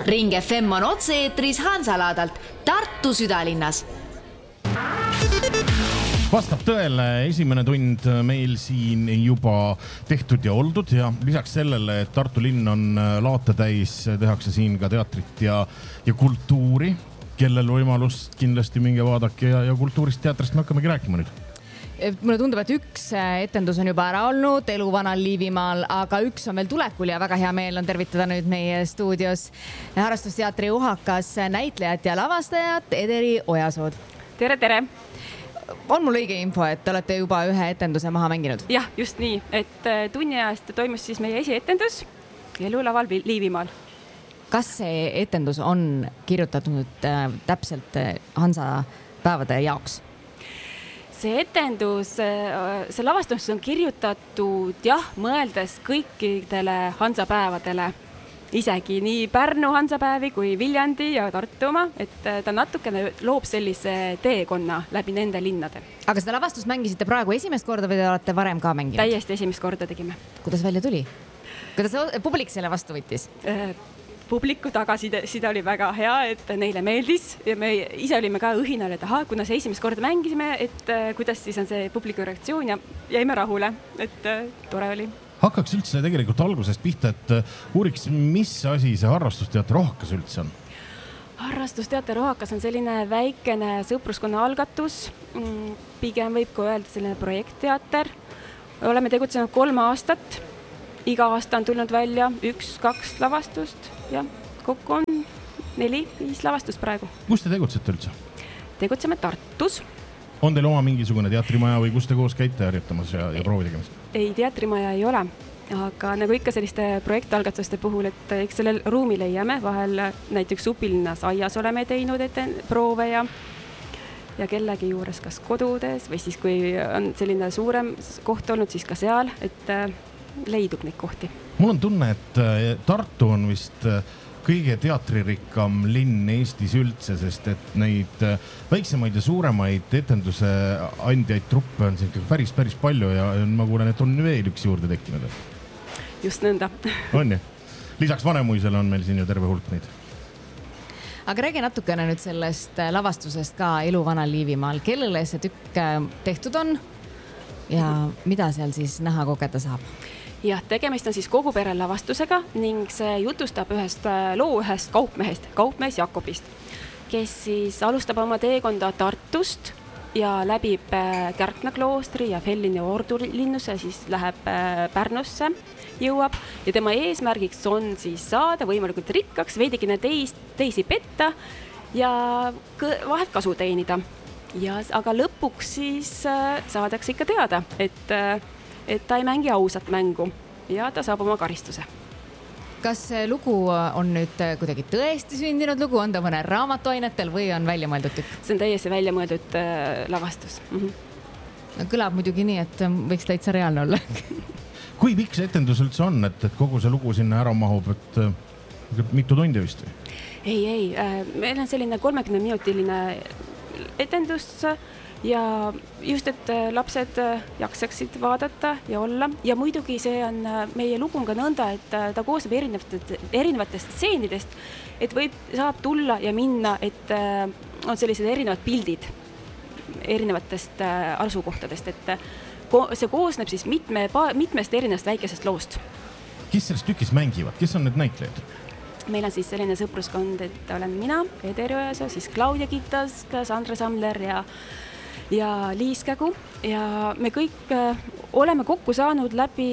Ring FM on otse-eetris Hansalaadalt Tartu südalinnas. Vastab tõele, esimene tund meil siin juba tehtud ja oldud ja lisaks sellele, et Tartu linn on laate täis, tehakse siin ka teatrit ja kultuuri, kellel võimalust kindlasti minge vaadake ja kultuurist teatrist me hakkamegi rääkima nüüd. Mulle tundub, et üks etendus on juba ära olnud Elu vanal Liivimaal, aga üks on veel tulekul ja väga hea meel on tervitada nüüd meie stuudios Harrastusteatri Uhakas näitlejat ja lavastajat Ederi Ojasood. Tere, tere! On mul õige info, et te olete juba ühe etenduse maha mänginud? Jah, just nii, et tunni ajast toimus siis meie esietendus Elu laval Liivimaal. Kas see etendus on kirjutatud täpselt Hansa päevade jaoks? See etendus, see lavastus on kirjutatud mõeldes kõikidele Hansa päevadele. Isegi nii Pärnu Hansapäevi kui Viljandi ja Tartu oma, et ta natukene loob sellise teekonna läbi nende linnade. Aga seda lavastust mängisite praegu esimest korda või te olete varem ka mänginud? Täiesti esimest korda tegime. Kuidas välja tuli? Kuidas publik selle vastu võttis? Publiku tagasiside oli väga hea, et neile meeldis ja me ise olime ka õhinal, et kuna see esimest korda mängisime, et kuidas siis on see publiku reaktsioon ja jäime rahule, et tore oli. Hakkaks üldse tegelikult algusest pihta, et uuriks, mis asi see Harrastusteater Uhakas üldse on? Harrastusteater Uhakas on selline väikene sõpruskonna algatus. Pigem võib ka öelda selline projektteater. Oleme tegutsenud 3 aastat. Iga aasta on tulnud välja 1-2 lavastust ja kokku on 4-5 lavastust praegu. Kus te tegutsete üldse? Tegutseme Tartus. On teil oma mingisugune teatrimaja või kus te koos käite harjutamas ja proovi tegemas? Ei, teatrimaja ei ole, aga nagu ikka selliste projektalgatuste puhul, et eks sellel ruumi leiame, vahel näiteks Supilinnas aias oleme teinud proove ja kellegi juures kas kodudes või siis kui on selline suurem koht olnud, siis ka seal, et leidub neid kohti. Mul on tunne, et Tartu on vist kõige teatririkkam linn Eestis üldse, sest et neid väiksemaid ja suuremaid etenduse andjaid truppe on siin päris palju ja ma kuulen, et on veel üks juurde tekkinud. Just nõnda. On ju? Lisaks Vanemuisele on meil siin ju terve hulk neid. Aga räägi natukene nüüd sellest lavastusest ka Elu vanal Liivimaal. Kellele see tükk tehtud on ja mida seal siis näha kogeda saab? Jah, tegemist on siis kogu pere lavastusega ning see jutustab ühest kaupmehest, kaupmees Jakobist, kes siis alustab oma teekonda Tartust ja läbib Kärkna kloostri ja Fellini ordulinnuse, siis läheb Pärnusse, jõuab ja tema eesmärgiks on siis saada võimalikult rikkaks, veidikene teisi petta ja vahelt kasu teenida. Aga lõpuks siis saadakse ikka teada, et ta ei mängi ausat mängu ja ta saab oma karistuse. Kas see lugu on nüüd kuidagi tõesti sündinud lugu, on ta mõne raamatuainetel või on välja mõeldud tükk? See on täiesti välja mõeldud lavastus. Kõlab muidugi nii, et võiks täitsa reaalne olla. Kui pikk see etendus üldse on, et kogu see lugu sinna ära mahub, et mitu tundi vist või? Ei, meil on selline 30-minutiline etendus ja just, et lapsed jaksaksid vaadata ja olla. Ja muidugi see on meie lugu ka nõnda, et ta koosneb erinevatest stseenidest, et saab tulla ja minna, et on sellised erinevad pildid erinevatest asukohtadest, et see koosneb siis mitmest erinevast väikesest loost. Kes sellest tükis mängivad? Kes on need näitlejad? Meil on siis selline sõpruskond, et olen mina, Ederi Ojasood, siis Claudia Kitas, Sandra Samler ja Liis Kägu ja me kõik oleme kokku saanud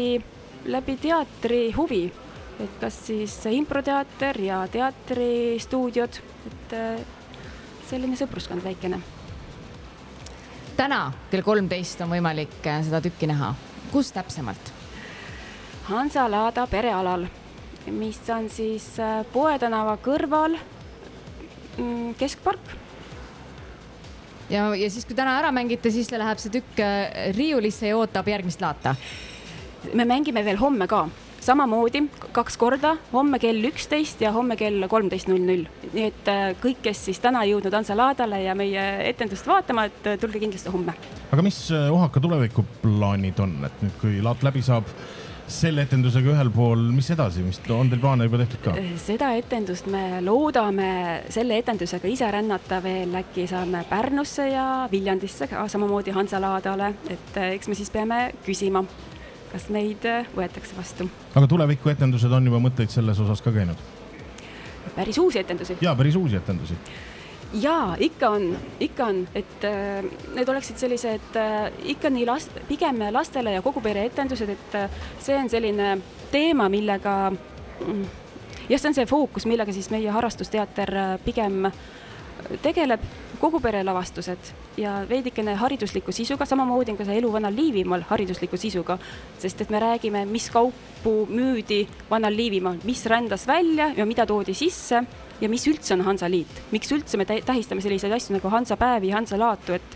läbi teatri huvi, et kas siis improteater ja teatristuudiod, et selline sõpruskond väikene. Täna kell 13 on võimalik seda tükki näha. Kus täpsemalt? Hansalaada perealal, mis on siis Poetänava kõrval keskpark. Ja siis, kui täna ära mängite, siis läheb see tükk riiulisse ja ootab järgmist laata. Me mängime veel homme ka. Samamoodi 2 korda, homme kell 11 ja homme kell 13.00. Nii et kõik, kes siis täna jõudnud Hansalaadale ja meie etendust vaatama, et tulge kindlasti homme. Aga mis Uhaka tulevikuplaanid on? Et nüüd, kui laat läbi saab, selle etendusega ühel pool, mis edasi, mis on teil plaane juba tehtud ka? Seda etendust me loodame selle etendusega ise rännata veel, äkki saame Pärnusse ja Viljandisse ka samamoodi Hansalaadale, et eks me siis peame küsima, kas meid võetakse vastu. Aga tuleviku etendused on juba mõtteid selles osas ka käinud? Päris uusi etendusi? Jaa, päris uusi etendusi. Jaa, ikka on, et need oleksid sellised ikka nii pigem lastele ja kogu pere etendused, et see on selline teema, millega, ja see on see fookus, millega siis meie harrastusteater pigem tegeleb, kogu pere lavastused ja veidikene haridusliku sisuga, samamoodi on ka see Elu Vanal Liivimaal haridusliku sisuga, sest et me räägime, mis kaupu müüdi Vanal Liivimaal, mis rändas välja ja mida toodi sisse ja mis üldse on Hansaliit. Miks üldse me tähistame selliseid asju nagu Hansapäevi, Hansalaatu, et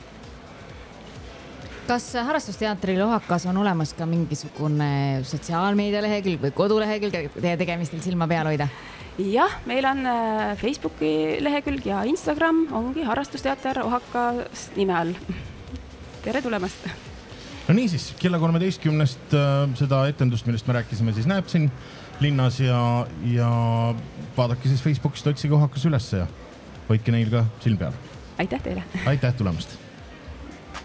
kas harrastusteatri Lohakas on olemas ka mingisugune sotsiaalmeedia lehekülg või kodulehekülg teie tegemistel silma peal hoida? Jah, meil on Facebooki lehekülg ja Instagram ongi harrastusteater Ohakas nime all. Tere tulemast! No nii siis, kella 13-st seda etendust, millest me rääkisime, siis näeb siin linnas ja vaadake siis Facebookist, otsige Ohakas üles ja hoidke neil ka silm peal. Aitäh teile! Aitäh tulemast!